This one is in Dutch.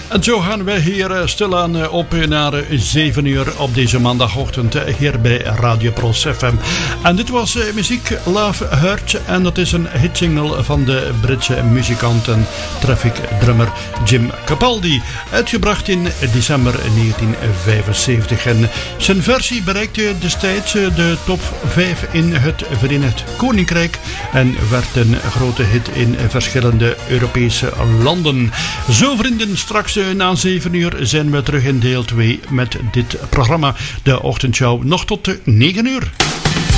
En zo gaan wij hier stilaan op naar 7 uur op deze maandagochtend hier bij Radio Pros FM. En dit was muziek Love Hurt en dat is een hitsingle van de Britse muzikant en traffic drummer Jim Capaldi. Uitgebracht in december 1975 en zijn versie bereikte destijds de top 5 in het Verenigd Koninkrijk en werd een grote hit in verschillende Europese landen. Zo vrienden, straks na 7 uur zijn we terug in deel 2 met dit programma, de ochtendshow, nog tot 9 uur.